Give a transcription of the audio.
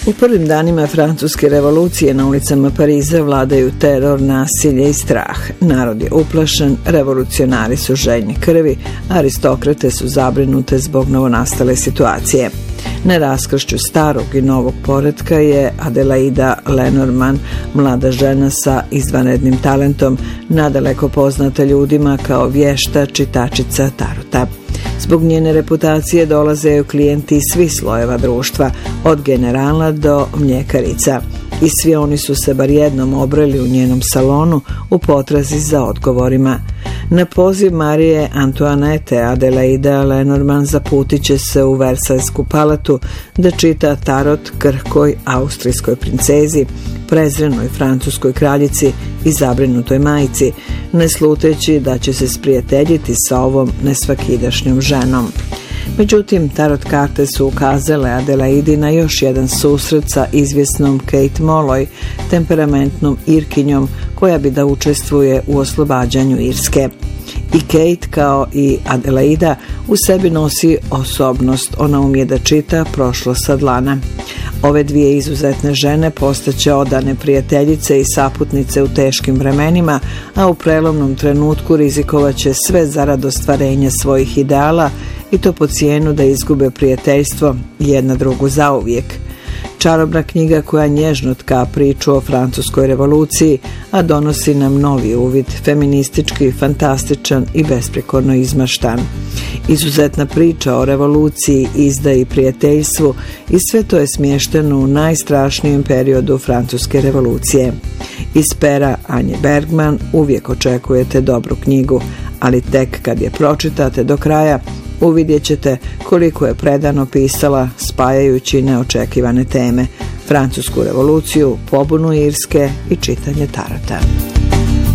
U prvim danima francuske revolucije na ulicama Pariza vladaju teror, nasilje i strah. Narod je uplašen, revolucionari su željni krvi, aristokrate su zabrinute zbog novonastale situacije. Na raskršću starog i novog poretka je Adelaida Lenormand, mlada žena sa izvanrednim talentom, nadaleko poznata ljudima kao vješta čitačica tarota. Zbog njene reputacije dolaze joj klijenti iz svih slojeva društva, od generala do mljekarica. I svi oni su se bar jednom obreli u njenom salonu u potrazi za odgovorima. Na poziv Marije Antoinette, Adelaida Lenormand zaputit će se u Versajsku palatu da čita tarot krhkoj austrijskoj princezi, prezrenoj francuskoj kraljici i zabrinutoj majci, ne sluteći da će se sprijateljiti sa ovom nesvakidašnjom ženom. Međutim, tarot karte su ukazale Adelaidi na još jedan susret sa izvjesnom Kate Molloy, temperamentnom Irkinjom koja bi da učestvuje u oslobađanju Irske. I Kate, kao i Adelaida, u sebi nosi osobnost, ona umije da čita prošlo sa dlana. Ove dvije izuzetne žene postaće odane prijateljice i saputnice u teškim vremenima, a u prelomnom trenutku rizikovaće sve zarad ostvarenja svojih ideala i to po cijenu da izgube prijateljstvo jedna drugu zauvijek. Čarobna knjiga koja nježno tka priču o francuskoj revoluciji, a donosi nam novi uvid, feministički, fantastičan i besprekorno izmaštan. Izuzetna priča o revoluciji, izdaji i prijateljstvu i sve to je smješteno u najstrašnijem periodu francuske revolucije. Iz pera Anje Bergman uvijek očekujete dobru knjigu, ali tek kad je pročitate do kraja, uvidjet ćete koliko je predano pisala spajajući neočekivane teme, francusku revoluciju, pobunu Irske i čitanje tarota.